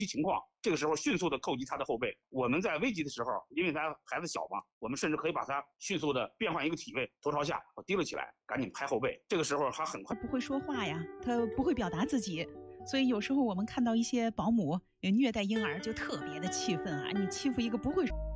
情况，这个时候迅速的扣击他的后背。我们在危急的时候，因为他孩子小嘛，我们甚至可以把他迅速的变换一个体位，头朝下提了起来，赶紧拍后背。这个时候他很快不会说话呀，他不会表达自己，所以有时候我们看到一些保姆虐待婴儿就特别的气愤啊！你欺负一个不会